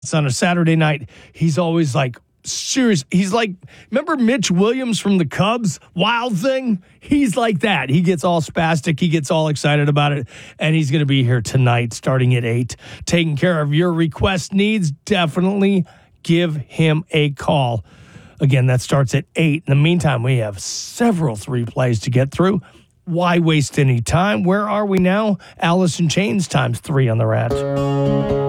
on a Saturday night, he's always like serious. He's like, remember Mitch Williams from the Cubs? Wild thing? He's like that. He gets all spastic. He gets all excited about it. And he's going to be here tonight starting at 8. Taking care of your request needs. Definitely give him a call. Again, that starts at 8. In the meantime, we have several 3 plays to get through. Why waste any time? Where are we now? Alice in Chains times 3 on the Rats.